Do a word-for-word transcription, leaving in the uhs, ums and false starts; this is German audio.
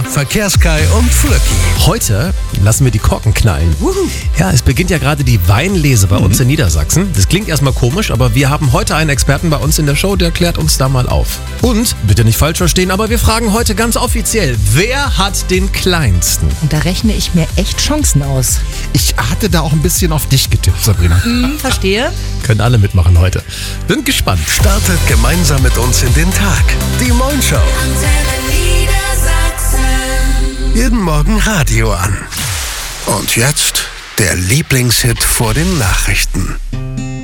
Verkehrskai und Flöcki. Heute lassen wir die Korken knallen. Wuhu. Ja, es beginnt ja gerade die Weinlese bei uns in Niedersachsen. Das klingt erstmal komisch, aber wir haben heute einen Experten bei uns in der Show, der klärt uns da mal auf. Und, bitte nicht falsch verstehen, aber wir fragen heute ganz offiziell, wer hat den kleinsten? Und da rechne ich mir echt Chancen aus. Ich hatte da auch ein bisschen auf dich getippt, Sabrina. Hm, verstehe. Können alle mitmachen heute. Bin gespannt. Startet gemeinsam mit uns in den Tag. Die Moin-Show. Jeden Morgen Radio an. Und jetzt der Lieblingshit vor den Nachrichten.